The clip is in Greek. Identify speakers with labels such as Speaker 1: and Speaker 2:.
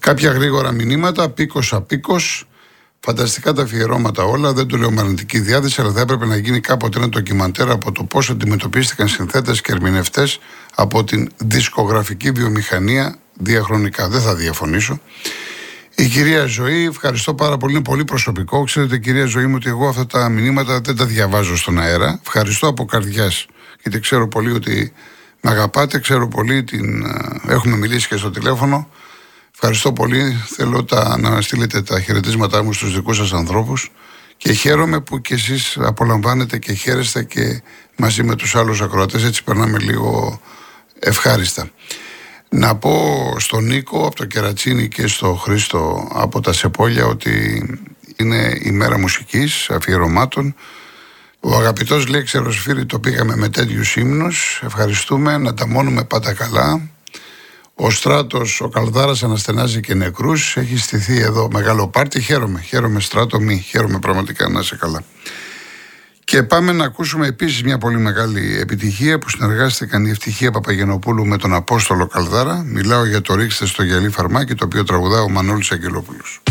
Speaker 1: Κάποια γρήγορα μηνύματα, Πίκος απίκος. Φανταστικά τα αφιερώματα όλα. Δεν το λέω με αρνητική διάθεση, αλλά θα έπρεπε να γίνει κάποτε ένα ντοκιμαντέρ από το πώς αντιμετωπίστηκαν συνθέτες και ερμηνευτές από την δισκογραφική βιομηχανία διαχρονικά. Δεν θα διαφωνήσω. Η κυρία Ζωή, ευχαριστώ πάρα πολύ. Είναι πολύ προσωπικό. Ξέρετε, κυρία Ζωή μου, ότι εγώ αυτά τα μηνύματα δεν τα διαβάζω στον αέρα. Ευχαριστώ από καρδιάς. Γιατί ξέρω πολύ ότι με αγαπάτε, ξέρω πολύ. Έχουμε μιλήσει και στο τηλέφωνο. Ευχαριστώ πολύ. Θέλω να στείλετε τα χαιρετίσματά μου στους δικούς σας ανθρώπους και χαίρομαι που και εσείς απολαμβάνετε και χαίρεστε και μαζί με τους άλλους ακροατές. Έτσι περνάμε λίγο ευχάριστα. Να πω στον Νίκο από το Κερατσίνι και στο Χρήστο από τα Σεπόλια ότι είναι η μέρα μουσικής, αφιερωμάτων. Ο αγαπητός Λέξη Ροσφύρη το πήγαμε με τέτοιους ύμνους. Ευχαριστούμε, να τα μόνουμε πάντα καλά. Ο Στράτος, ο Καλδάρας αναστενάζει και νεκρούς. Έχει στηθεί εδώ μεγάλο πάρτι. Χαίρομαι Στράτο, χαίρομαι πραγματικά, να είσαι καλά. Και πάμε να ακούσουμε επίσης μια πολύ μεγάλη επιτυχία που συνεργάστηκαν η Ευτυχία Παπαγενοπούλου με τον Απόστολο Καλδάρα. Μιλάω για το Ρίξτε στο γυαλί φαρμάκι, το οποίο τραγουδά ο Μανώλης Αγγελόπουλος.